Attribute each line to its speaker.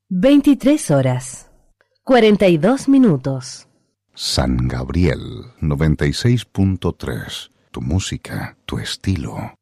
Speaker 1: 23 horas, 42 minutos.
Speaker 2: San Gabriel 96.3. Tu música, tu estilo.